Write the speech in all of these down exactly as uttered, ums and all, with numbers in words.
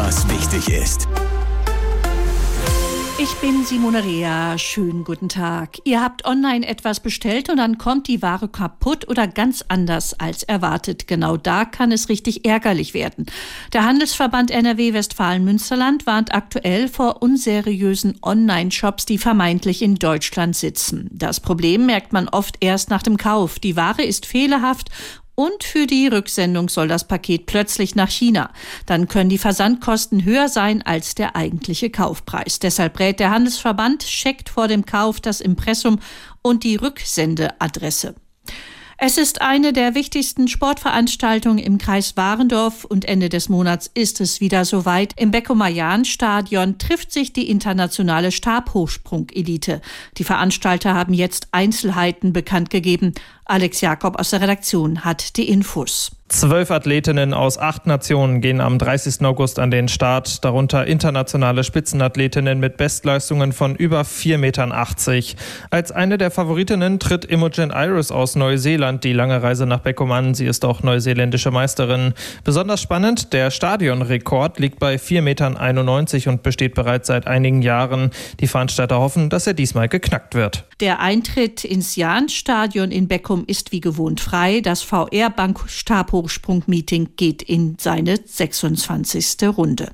was wichtig ist. Ich bin Simone Rea. Schönen guten Tag. Ihr habt online etwas bestellt und dann kommt die Ware kaputt oder ganz anders als erwartet. Genau da kann es richtig ärgerlich werden. Der Handelsverband N R W Westfalen-Münsterland warnt aktuell vor unseriösen Online-Shops, die vermeintlich in Deutschland sitzen. Das Problem merkt man oft erst nach dem Kauf. Die Ware ist fehlerhaft und für die Rücksendung soll das Paket plötzlich nach China. Dann können die Versandkosten höher sein als der eigentliche Kaufpreis. Deshalb rät der Handelsverband, checkt vor dem Kauf das Impressum und die Rücksendeadresse. Es ist eine der wichtigsten Sportveranstaltungen im Kreis Warendorf und Ende des Monats ist es wieder soweit. Im Becko-Majan-Stadion trifft sich die internationale Stabhochsprung-Elite. Die Veranstalter haben jetzt Einzelheiten bekannt gegeben. Alex Jakob aus der Redaktion hat die Infos. Zwölf Athletinnen aus acht Nationen gehen am dreißigsten August an den Start, darunter internationale Spitzenathletinnen mit Bestleistungen von über vier Komma achtzig Meter. Als eine der Favoritinnen tritt Imogen Iris aus Neuseeland die lange Reise nach Beckum an. Sie ist auch neuseeländische Meisterin. Besonders spannend, der Stadionrekord liegt bei vier Komma einundneunzig Meter und besteht bereits seit einigen Jahren. Die Veranstalter hoffen, dass er diesmal geknackt wird. Der Eintritt ins Jahn-Stadion in Beckum ist wie gewohnt frei. Das V R-Bank-Stabhochsprung-Meeting geht in seine sechsundzwanzigste Runde.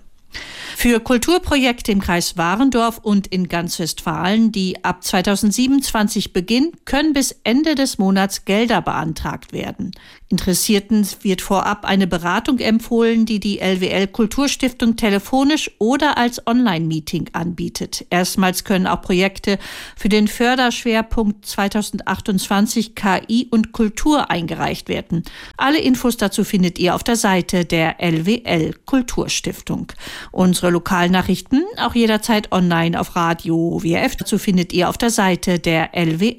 Für Kulturprojekte im Kreis Warendorf und in ganz Westfalen, die ab zweitausendsiebenundzwanzig beginnen, können bis Ende des Monats Gelder beantragt werden. Interessierten wird vorab eine Beratung empfohlen, die die L W L Kulturstiftung telefonisch oder als Online-Meeting anbietet. Erstmals können auch Projekte für den Förderschwerpunkt zweitausendachtundzwanzig K I und Kultur eingereicht werden. Alle Infos dazu findet ihr auf der Seite der L W L Kulturstiftung. Unsere Lokalnachrichten auch jederzeit online auf Radio W R F. Dazu findet ihr auf der Seite der L W